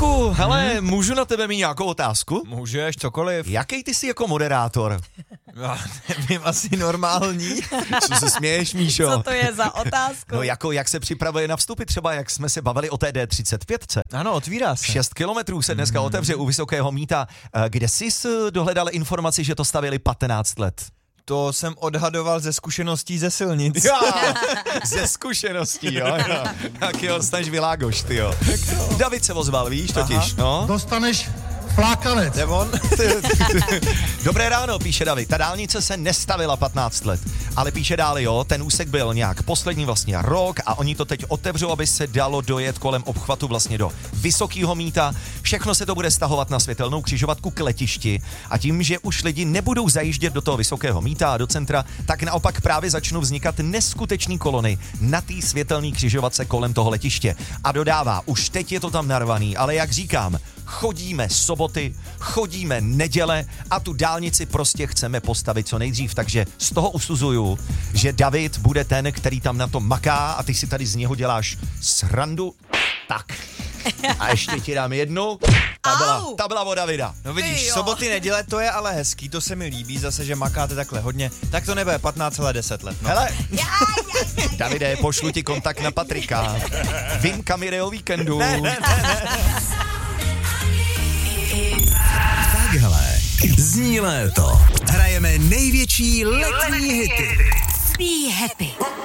Vašku, hele, můžu na tebe mít nějakou otázku? Můžeš, cokoliv. Jaký ty jsi jako moderátor? Já nevím, asi normální. Co se směješ, Míšo? Co to je za otázku? No jako jak se připravuje na vstupy, třeba jak jsme se bavili o té D35. Ano, otvírá se. 6 kilometrů se dneska otevře u Vysokého Mýta. Kde jsi dohledal informaci, že to stavěli 15 let? To jsem odhadoval ze zkušeností ze silnic. Já, ze zkušeností, jo. Tak jo, snaž Világoš, ty jo. David se ozval, víš, totiž, no. Dostaneš flákanec. Devon? Dobré ráno, píše David. Ta dálnice se nestavila 15 let, ale píše dál, jo, ten úsek byl nějak poslední vlastně rok a oni to teď otevřou, aby se dalo dojet kolem obchvatu vlastně do Vysokého Mýta. Všechno se to bude stahovat na světelnou křižovatku k letišti a tím, že už lidi nebudou zajíždět do toho Vysokého Mýta a do centra, tak naopak právě začnou vznikat neskutečný kolony na té světelné křižovatce kolem toho letiště. A dodává, už teď je to tam narvaný, ale jak říkám, chodíme soboty, chodíme neděle a tu dálnici prostě chceme postavit co nejdřív, takže z toho usuzuju, že David bude ten, který tam na to maká a ty si tady z něho děláš srandu. Tak. A ještě ti dám jednu. Ta byla od Davida. No vidíš, soboty, neděle, to je ale hezký, to se mi líbí zase, že makáte takhle hodně, tak to nebude 15,10 let. No. Hele, Davide, pošlu ti kontakt na Patrika. Výjimka mi o víkendu. Ne. Takhle zní léto. Hrajeme největší letní hity. Be happy.